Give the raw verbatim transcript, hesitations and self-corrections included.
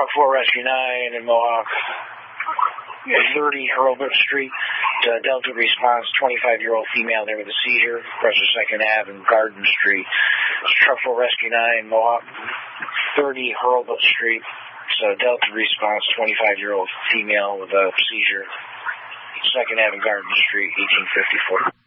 Truck four Rescue nine in Mohawk, thirty Hurlbut Street. Uh, Delta response, twenty-five-year-old female there with a seizure, across the second Avenue and Garden Street. Truck four Rescue nine, Mohawk, thirty Hurlbut Street. So Delta response, twenty-five-year-old female with a seizure, second Avenue, Garden Street, eighteen fifty-four.